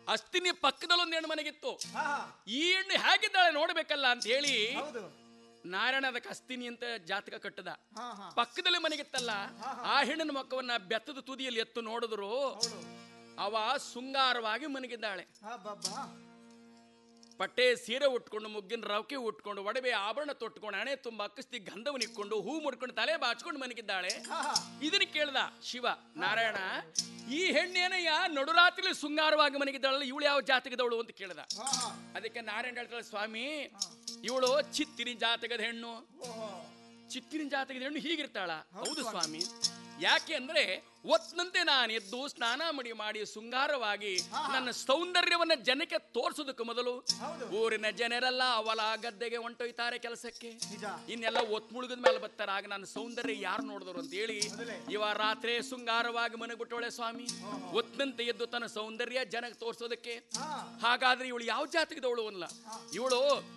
ಅಸ್ತಿನಿ ಪಕ್ಕದಲ್ಲಿ ಒಂದು ಹೆಣ್ಣು ಮನೆಗಿತ್ತು. ಹಾ ಈ ಹೆಣ್ಣು ಹೇಗಿದ್ದಾಳೆ ನೋಡ್ಬೇಕಲ್ಲ ಅಂತ ಹೇಳಿ ಹೌದು ನಾರಾಯಣ ಅದಕ್ಕೆ ಅಸ್ತಿನಿ ಅಂತ ಜಾತಕ ಕಟ್ಟದ. ಹಾ ಹಾ ಪಕ್ಕದಲ್ಲಿ ಮನೆಗಿತ್ತಲ್ಲ ಆ ಹೆಣ್ಣಿನ ಮಕ್ಕವನ್ನ ಬೆತ್ತದ ತುದಿಯಲ್ಲಿ ಎತ್ತು ನೋಡಿದ್ರು ಹೌದು ಅವ ಶೃಂಗಾರವಾಗಿ ಮನೆಗಿದ್ದಾಳೆ. ಹಾ ಬಾಬಾ ಪಟ್ಟೆ ಸೀರೆ ಉಟ್ಕೊಂಡು ಮುಗ್ಗಿನ ರವಕೆ ಉಟ್ಕೊಂಡು ಒಡವೆ ಆಭರಣ ತೊಟ್ಕೊಂಡು ಹಣೆ ತುಂಬ ಅಕ್ಕಸ್ತಿ ಗಂಧವನ್ನು ಇಟ್ಕೊಂಡು ಹೂ ಮುಡ್ಕೊಂಡು ತಲೆ ಬಾಚ್ಕೊಂಡು ಮನೆಗಿದ್ದಾಳೆ. ಹಾ ಹಾ ಇದನ್ನ ಕೇಳ್ದ ಶಿವ ನಾರಾಯಣ, ಈ ಹೆಣ್ಣೇನಯ್ಯ ನಡುರಾತ್ರಿ ಶೃಂಗಾರವಾಗಿ ಮನೆಗಿದ್ದಾಳಲ್ಲ, ಇವಳು ಯಾವ ಜಾತಕದವಳು ಅಂತ ಕೇಳ್ದ. ಹಾ ಹಾ ಅದಕ್ಕೆ ನಾರಾಯಣ ಹೇಳ್ತಾಳೆ, ಸ್ವಾಮಿ ಇವಳು ಚಿತ್ತಿನ ಜಾತಕದ ಹೆಣ್ಣು. ಓಹೋ ಚಿತ್ತಿನ ಜಾತಕದ ಹೆಣ್ಣು ಹೀಗಿರ್ತಾಳ? ಹೌದು ಸ್ವಾಮಿ. ಯಾಕೆ ಅಂದ್ರೆ ಒತ್ತಂತೆ ನಾನು ಎದ್ದು ಸ್ನಾನ ಮಾಡಿ ಶೃಂಗಾರವಾಗಿ ನನ್ನ ಸೌಂದರ್ಯವನ್ನ ಜನಕ್ಕೆ ತೋರಿಸೋದಕ್ಕೆ ಮೊದಲು ಹೌದು ಊರಿನ ಜನರೆಲ್ಲ ಅವಳ ಗದ್ದೆಗೆ ಹೊಂಟೊಯ್ತಾರೆ ಕೆಲಸಕ್ಕೆ. ನಿಜ ಇನ್ನೆಲ್ಲ ಒತ್ ಮುಳುಗದ ಮೇಲೆ ಬರ್ತಾರೆ. ಆಗ ನನ್ನ ಸೌಂದರ್ಯ ಯಾರು ನೋಡಿದ್ರು ಅಂತ ಹೇಳಿ ಇವ ರಾತ್ರಿ ಶೃಂಗಾರವಾಗಿ ಮನೆಗುಟ್ಟೋಳೆ ಸ್ವಾಮಿ. ಒತ್ತಂತೆ ಎದ್ದು ತನ್ನ ಸೌಂದರ್ಯ ಜನಕ್ಕೆ ತೋರಿಸೋದಕ್ಕೆ. ಹಾ ಹಾಗಾದ್ರೆ ಇವಳು ಯಾವ ಜಾತಕದವಳು ಅಲ್ಲ, ಇವಳು